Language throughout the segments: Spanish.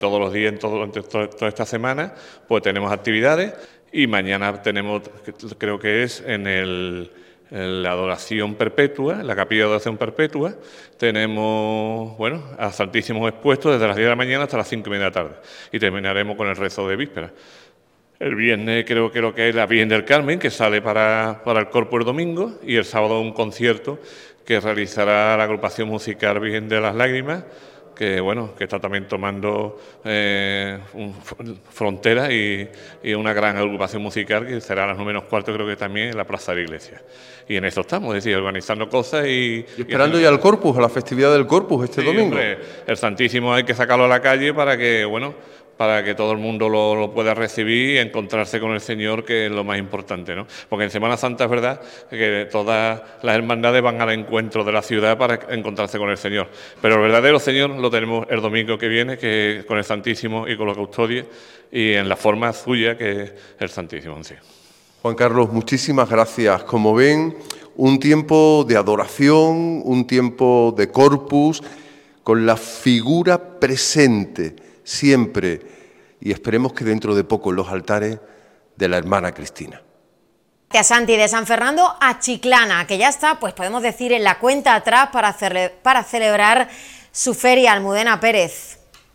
Todos los días, durante toda esta semana, pues tenemos actividades y mañana tenemos, creo que es en la adoración perpetua, en la capilla de adoración perpetua, tenemos, bueno, a Santísimo expuesto desde las 10 de la mañana hasta las 5:30 de la tarde y terminaremos con el rezo de víspera. El viernes creo que es la Virgen del Carmen, que sale para el Corpus el domingo, y el sábado un concierto que realizará la agrupación musical Virgen de las Lágrimas, que bueno, que está también tomando fronteras y una gran agrupación musical que será a las 9:15, creo que también en la Plaza de la Iglesia. Y en eso estamos, es decir, organizando cosas y esperando ya el Corpus, a la festividad del Corpus este domingo. Hombre, el Santísimo hay que sacarlo a la calle para que, bueno, para que todo el mundo lo pueda recibir y encontrarse con el Señor, que es lo más importante, ¿no? Porque en Semana Santa es verdad que todas las hermandades van al encuentro de la ciudad para encontrarse con el Señor, pero el verdadero Señor lo tenemos el domingo que viene, que con el Santísimo y con los custodios, y en la forma suya, que es el Santísimo en sí. Juan Carlos, muchísimas gracias. Como ven, un tiempo de adoración, un tiempo de corpus, con la figura presente siempre, y esperemos que dentro de poco en los altares, de la hermana Cristina. Gracias, Santi. De San Fernando a Chiclana, que ya está, pues podemos decir, en la cuenta atrás para celebrar su feria. Almudena Pérez.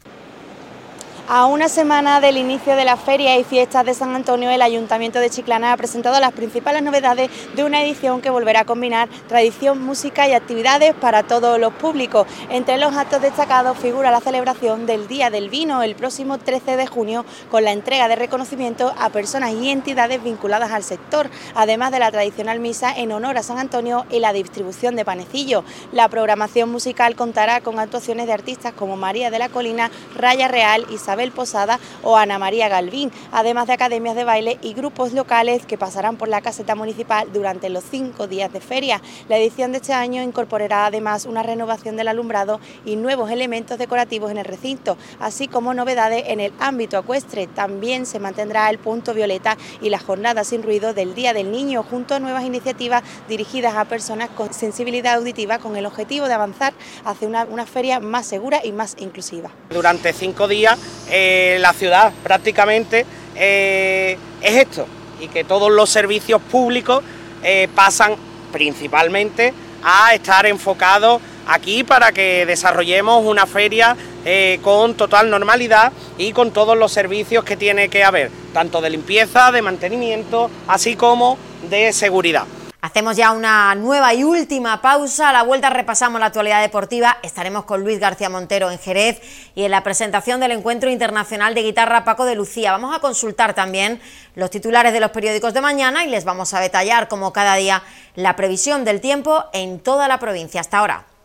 A una semana del inicio de la Feria y Fiestas de San Antonio, el Ayuntamiento de Chiclana ha presentado las principales novedades de una edición que volverá a combinar tradición, música y actividades para todos los públicos. Entre los actos destacados figura la celebración del Día del Vino el próximo 13 de junio, con la entrega de reconocimientos a personas y entidades vinculadas al sector, además de la tradicional misa en honor a San Antonio y la distribución de panecillos. La programación musical contará con actuaciones de artistas como María de la Colina, Raya Real, Isabel Posada o Ana María Galvín, además de academias de baile y grupos locales que pasarán por la caseta municipal durante los 5 días de feria. La edición de este año incorporará además una renovación del alumbrado y nuevos elementos decorativos en el recinto, así como novedades en el ámbito ecuestre. También se mantendrá el punto violeta y la jornada sin ruido del Día del Niño, junto a nuevas iniciativas dirigidas a personas con sensibilidad auditiva, con el objetivo de avanzar hacia una feria más segura y más inclusiva. Durante 5 días la ciudad prácticamente es esto, y que todos los servicios públicos pasan principalmente a estar enfocados aquí para que desarrollemos una feria con total normalidad y con todos los servicios que tiene que haber, tanto de limpieza, de mantenimiento, así como de seguridad. Hacemos ya una nueva y última pausa. A la vuelta repasamos la actualidad deportiva. Estaremos con Luis García Montero en Jerez y en la presentación del Encuentro Internacional de Guitarra Paco de Lucía. Vamos a consultar también los titulares de los periódicos de mañana y les vamos a detallar, como cada día, la previsión del tiempo en toda la provincia. Hasta ahora.